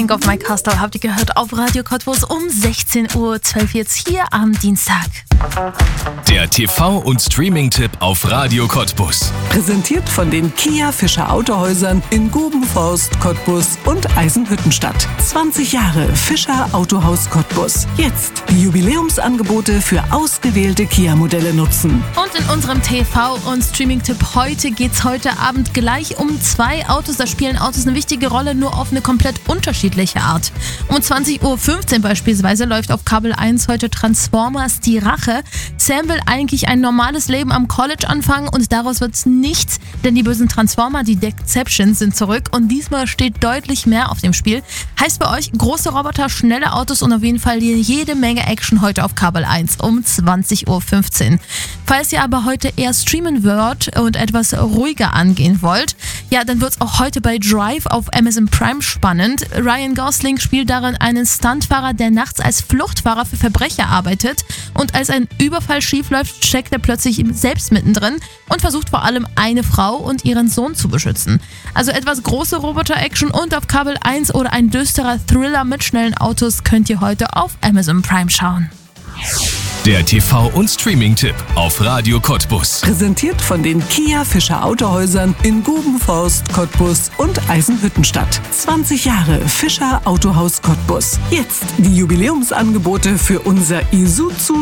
King of My Castle habt ihr gehört auf Radio Cottbus um 16:12 Uhr jetzt hier am Dienstag. Der TV- und Streaming-Tipp auf Radio Cottbus. Präsentiert von den Kia Fischer Autohäusern in Gubenforst, Cottbus und Eisenhüttenstadt. 20 Jahre Fischer Autohaus Cottbus. Jetzt die Jubiläumsangebote für ausgewählte Kia-Modelle nutzen. Und in unserem TV- und Streaming-Tipp geht's heute Abend gleich um 2 Autos. Da spielen Autos eine wichtige Rolle, nur auf eine komplett unterschiedliche Art. Um 20:15 Uhr beispielsweise läuft auf Kabel 1 heute Transformers Die Rache. Sam will eigentlich ein normales Leben am College anfangen und daraus wird's nichts, denn die bösen Transformer, die Deceptions, sind zurück und diesmal steht deutlich mehr auf dem Spiel. Heißt bei euch große Roboter, schnelle Autos und auf jeden Fall jede Menge Action heute auf Kabel 1 um 20:15 Uhr. Falls ihr aber heute eher streamen wollt und etwas ruhiger angehen wollt, ja, dann wird's auch heute bei Drive auf Amazon Prime spannend. Ryan Gosling spielt darin einen Stuntfahrer, der nachts als Fluchtfahrer für Verbrecher arbeitet und als ein Überfall schiefläuft, steckt er plötzlich selbst mittendrin und versucht vor allem eine Frau und ihren Sohn zu beschützen. Also etwas große Roboter-Action und auf Kabel 1 oder ein düsterer Thriller mit schnellen Autos könnt ihr heute auf Amazon Prime schauen. Der TV- und Streaming-Tipp auf Radio Cottbus. Präsentiert von den Kia Fischer Autohäusern in Gubenforst, Cottbus und Eisenhüttenstadt. 20 Jahre Fischer Autohaus Cottbus. Jetzt die Jubiläumsangebote für unser Isuzu